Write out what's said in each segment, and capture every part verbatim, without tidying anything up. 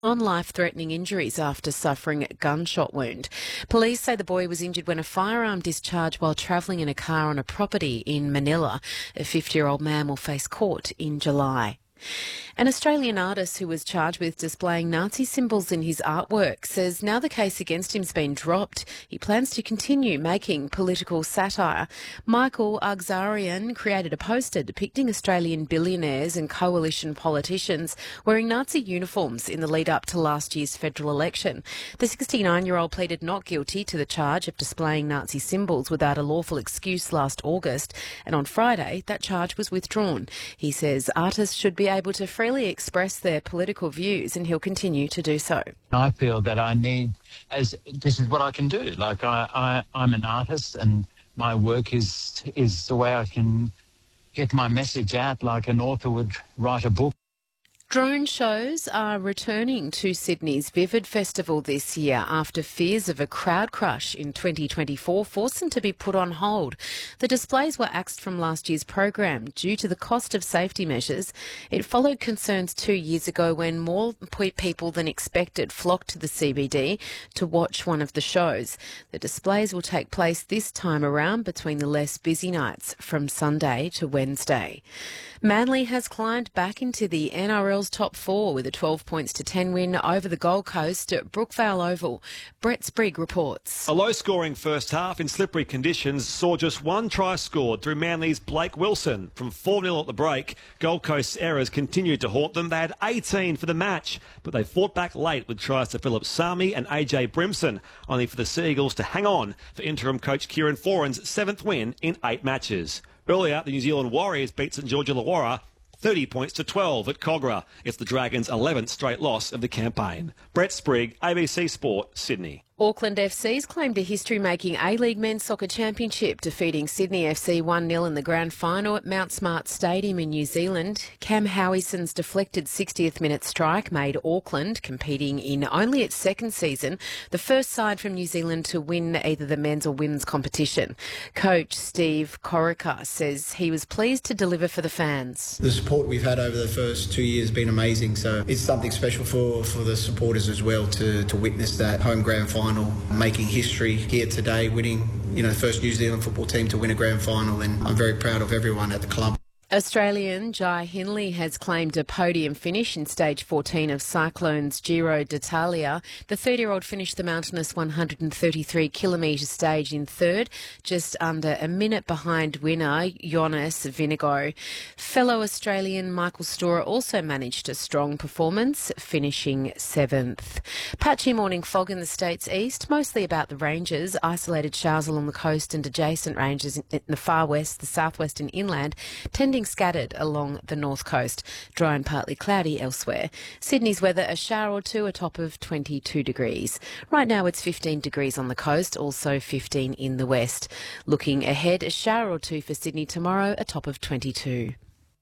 on life-threatening injuries after suffering a gunshot wound. Police say the boy was injured when a firearm discharged while travelling in a car on a property in Manila. A fifty-year-old man will face court in July. An Australian artist who was charged with displaying Nazi symbols in his artwork says now the case against him has been dropped. He plans to continue making political satire. Michael Agzarian created a poster depicting Australian billionaires and coalition politicians wearing Nazi uniforms in the lead up to last year's federal election. The sixty-nine-year-old pleaded not guilty to the charge of displaying Nazi symbols without a lawful excuse last August, and on Friday that charge was withdrawn. He says artists should be able to freely express their political views, and he'll continue to do so. I feel that I need, as this is what I can do. Like I, I, I'm an artist, and my work is is the way I can get my message out, like an author would write a book. Drone shows are returning to Sydney's Vivid Festival this year after fears of a crowd crush in twenty twenty-four forced them to be put on hold. The displays were axed from last year's program due to the cost of safety measures. It followed concerns two years ago when more people than expected flocked to the C B D to watch one of the shows. The displays will take place this time around between the less busy nights from Sunday to Wednesday. Manly has climbed back into the N R L's top four with a twelve points to ten win over the Gold Coast at Brookvale Oval. Brett Sprigg reports. A low-scoring first half in slippery conditions saw just one try scored through Manly's Blake Wilson. From four nil at the break, Gold Coast's errors continued to haunt them. They had eighteen for the match, but they fought back late with tries to Philip Sami and A J Brimson, only for the Seagulls to hang on for interim coach Kieran Foran's seventh win in eight matches. Earlier, the New Zealand Warriors beat St George Illawarra thirty points to twelve at Cogra. It's the Dragons' eleventh straight loss of the campaign. Brett Sprigg, A B C Sport, Sydney. Auckland F C's claimed a history-making A-League Men's Soccer Championship, defeating Sydney F C one nil in the grand final at Mount Smart Stadium in New Zealand. Cam Howieson's deflected sixtieth minute strike made Auckland, competing in only its second season, the first side from New Zealand to win either the men's or women's competition. Coach Steve Corica says he was pleased to deliver for the fans. The support we've had over the first two years has been amazing, so it's something special for, for the supporters as well to, to witness that home grand final. Making history here today, winning, you know, the first New Zealand football team to win a grand final, and I'm very proud of everyone at the club. Australian Jai Hindley has claimed a podium finish in stage fourteen of Cyclone's Giro d'Italia. The thirty-year-old finished the mountainous one hundred thirty-three kilometre stage in third, just under a minute behind winner Jonas Vingegaard. Fellow Australian Michael Storer also managed a strong performance, finishing seventh. Patchy morning fog in the state's east, mostly about the ranges. Isolated showers along the coast and adjacent ranges in the far west, the southwest and inland, tending scattered along the north coast. Dry and partly cloudy elsewhere. Sydney's weather, a shower or two, a top of twenty-two degrees. Right now it's fifteen degrees on the coast, also fifteen in the west. Looking ahead, a shower or two for Sydney tomorrow, a top of twenty-two.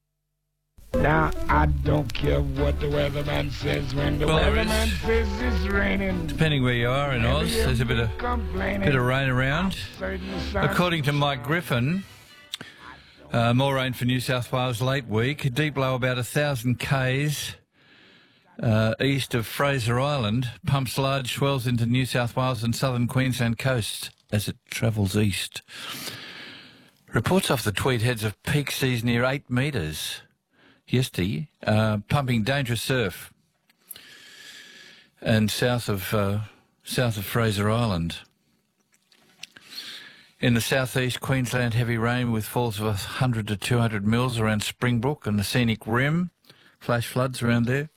Now, I don't care what the weatherman says when the well, weatherman says it's raining. Depending where you are in Oz, there's a bit of, bit of rain around. According to Mike Griffin, Uh, more rain for New South Wales late week. Deep low about one thousand kays uh, east of Fraser Island. Pumps large swells into New South Wales and southern Queensland coast as it travels east. Reports off the Tweed Heads of peak seas near eight metres yesterday, uh, pumping dangerous surf. And south of, uh, south of Fraser Island. In the southeast, Queensland, heavy rain with falls of one hundred to two hundred mils around Springbrook and the Scenic Rim. Flash floods around there.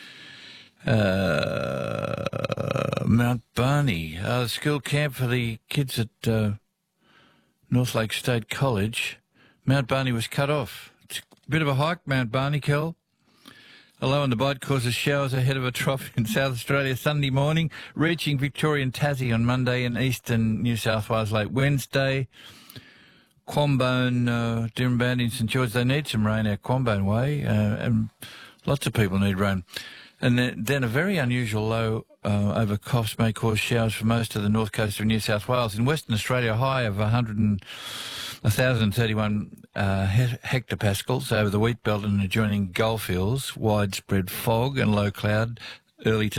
Uh, Mount Barney, uh, the school camp for the kids at uh, North Lake State College. Mount Barney was cut off. It's a bit of a hike, Mount Barney, Kel. A low on the bite causes showers ahead of a trough in South Australia Sunday morning, reaching Victoria and Tassie on Monday and eastern New South Wales late Wednesday. Quambone, uh, Dirranbandi and St George, they need some rain out Quambone way, uh, and lots of people need rain. And then, then a very unusual low uh, over Coffs may cause showers for most of the north coast of New South Wales. In Western Australia, a high of one hundred and one thousand thirty-one uh, hectopascals over the wheat belt and adjoining goldfields. Widespread fog and low cloud early